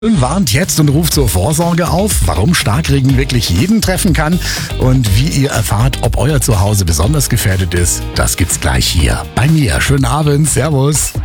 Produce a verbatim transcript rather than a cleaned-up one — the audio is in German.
Warnt jetzt und ruft zur Vorsorge auf, warum Starkregen wirklich jeden treffen kann und wie ihr erfahrt, ob euer Zuhause besonders gefährdet ist. Das gibt's gleich hier bei mir. Schönen Abend, Servus.